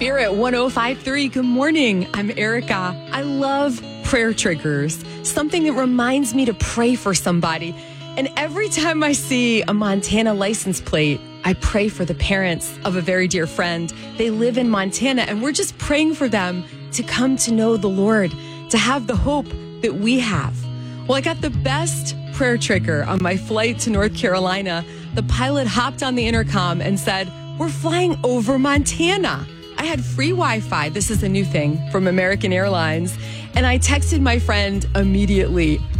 Spirit 105.3. Good morning. I'm Erica. I love prayer triggers, something that reminds me to pray for somebody. And every time I see a Montana license plate, I pray for the parents of a very dear friend. They live in Montana, and we're just praying for them to come to know the Lord, to have the hope that we have. Well, I got the best prayer trigger on my flight to North Carolina. The pilot hopped on the intercom and said, "We're flying over Montana." I had free Wi-Fi. This is a new thing from American Airlines. And I texted my friend immediately,